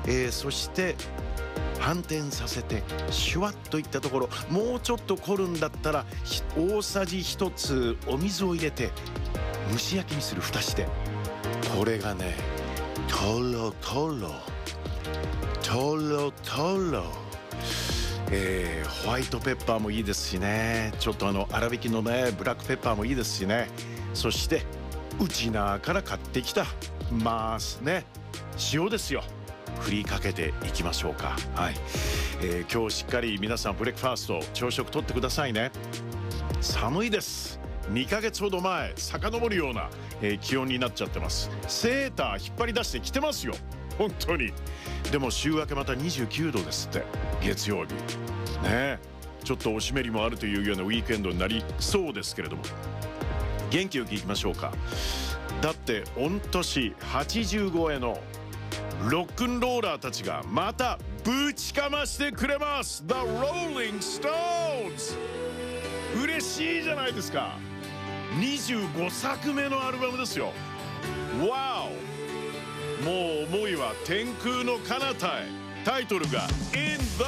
そして反転させてシュワッといったところ、もうちょっと凝るんだったら大さじ1つお水を入れて蒸し焼きにする。蓋して、これがねトロトロトロトロ、ホワイトペッパーもいいですしね、ちょっと粗挽きのねブラックペッパーもいいですしね、そしてウチナーから買ってきたますね塩ですよ、振りかけていきましょうか。はい、今日しっかり皆さんブレックファースト朝食とってくださいね。寒いです。2ヶ月ほど前遡るような、気温になっちゃってます。セーター引っ張り出してきてますよ本当に。でも週明けまた29度ですって、月曜日ね。ちょっとお湿りもあるというようなウィークエンドになりそうですけれども、元気よくいきましょうか。だって御年80超えのロックンローラーたちがまたぶちかましてくれます。 The Rolling Stones、 嬉しいじゃないですか。25作目のアルバムですよ。ワオ、もう思いは天空の彼方へ。タイトルが In the